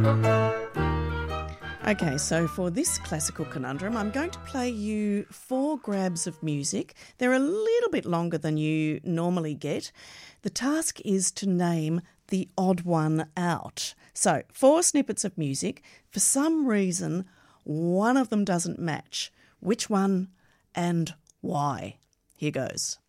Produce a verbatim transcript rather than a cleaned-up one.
Okay, so for this classical conundrum, I'm going to play you four grabs of music. They're a little bit longer than you normally get. The task is to name the odd one out. So, four snippets of music. For some reason, one of them doesn't match. Which one and why? Here goes.